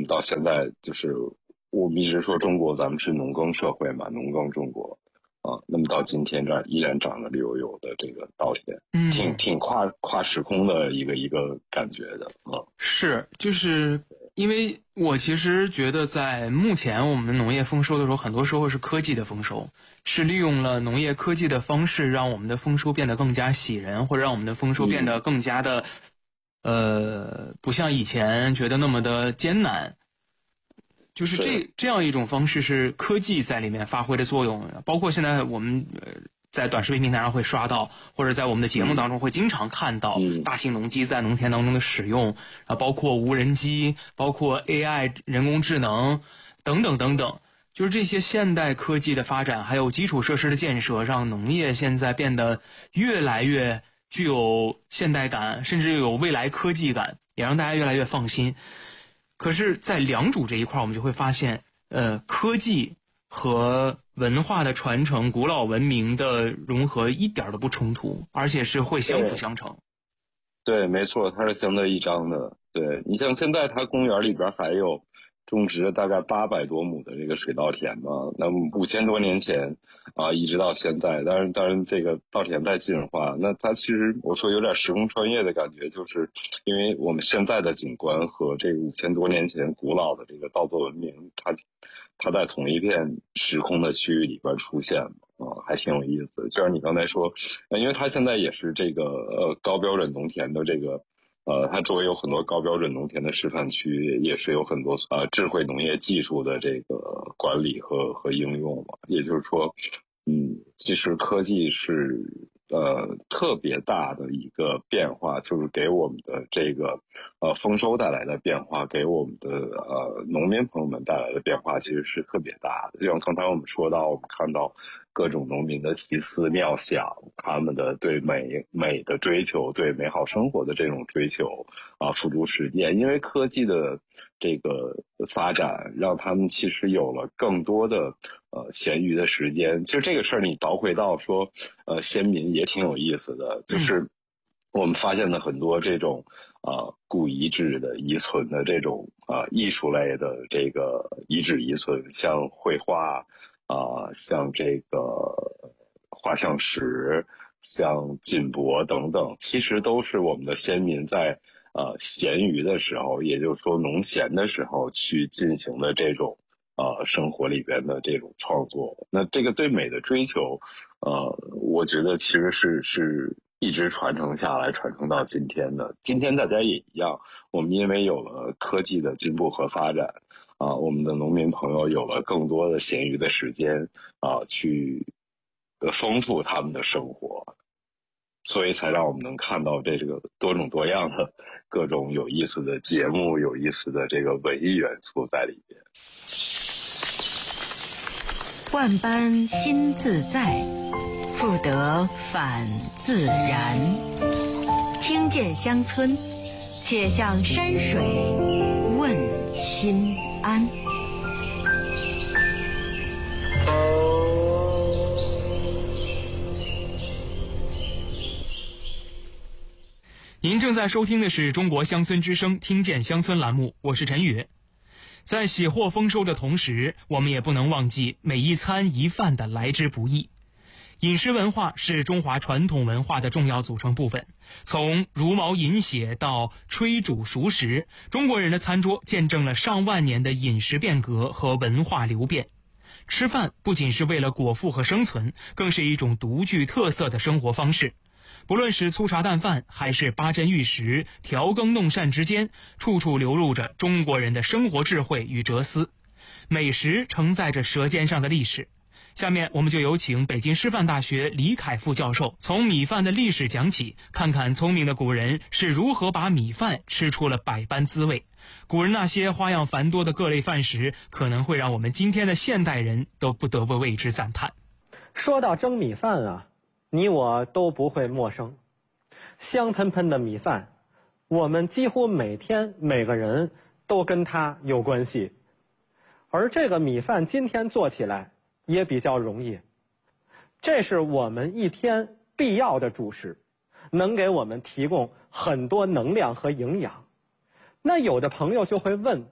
们到现在就是我们一直说中国咱们是农耕社会嘛，农耕中国啊，那么到今天这儿依然长得绿油油的这个稻田，挺跨时空的一个感觉的啊。 是，就是因为我其实觉得在目前我们农业丰收的时候，很多时候是科技的丰收，是利用了农业科技的方式，让我们的丰收变得更加喜人，或者让我们的丰收变得更加的不像以前觉得那么的艰难。就是这样一种方式是科技在里面发挥的作用，包括现在我们在短视频平台上会刷到，或者在我们的节目当中会经常看到大型农机在农田当中的使用，包括无人机，包括 AI 人工智能等等等等。就是这些现代科技的发展，还有基础设施的建设，让农业现在变得越来越具有现代感，甚至有未来科技感，也让大家越来越放心。可是在良渚这一块我们就会发现科技和文化的传承，古老文明的融合一点都不冲突，而且是会相辅相成。 对，没错，它是相得益彰的。对，你像现在它公园里边还有种植了大概800多亩的这个水稻田嘛，那么5000多年前啊，一直到现在，当然这个稻田在进化，那它其实我说有点时空穿越的感觉，就是因为我们现在的景观和这个5000多年前古老的这个稻作文明，它在同一片时空的区域里边出现还挺有意思。就像你刚才说，因为它现在也是这个高标准农田的这个。它周围有很多高标准农田的示范区，也是有很多智慧农业技术的这个管理和应用嘛。也就是说，其实科技是特别大的一个变化，就是给我们的这个丰收带来的变化，给我们的农民朋友们带来的变化，其实是特别大的。就像刚才我们说到，我们看到各种农民的奇思妙想，他们的对美的追求，对美好生活的这种追求付诸实践。因为科技的这个发展，让他们其实有了更多的闲余的时间。其实这个事儿你倒回到说先民也挺有意思的，就是我们发现了很多这种古遗址的遗存的这种艺术类的这个遗址遗存，像绘画像这个画像石，像锦帛等等，其实都是我们的先民在闲余的时候，也就是说农闲的时候去进行的这种生活里边的这种创作。那这个对美的追求我觉得其实是一直传承下来，传承到今天的。今天大家也一样，我们因为有了科技的进步和发展我们的农民朋友有了更多的闲余的时间去丰富他们的生活，所以才让我们能看到这个多种多样的各种有意思的节目，有意思的这个文艺元素在里边。 万般心自在，复得返自然。听见乡村，且向山水问心安。 您正在收听的是中国乡村之声听见乡村栏目，我是陈宇。在喜获丰收的同时，我们也不能忘记每一餐一饭的来之不易。饮食文化是中华传统文化的重要组成部分，从茹毛饮血到炊煮熟食，中国人的餐桌见证了上万年的饮食变革和文化流变。吃饭不仅是为了果腹和生存，更是一种独具特色的生活方式。不论是粗茶淡饭还是八珍玉食，调羹弄膳之间，处处流露着中国人的生活智慧与哲思。美食承载着舌尖上的历史。下面我们就有请北京师范大学李凯副教授从米饭的历史讲起，看看聪明的古人是如何把米饭吃出了百般滋味。古人那些花样繁多的各类饭食，可能会让我们今天的现代人都不得不为之赞叹。 说到蒸米饭啊，你我都不会陌生。香喷喷的米饭，我们几乎每天每个人都跟它有关系。而这个米饭今天做起来也比较容易，这是我们一天必要的主食，能给我们提供很多能量和营养。那有的朋友就会问，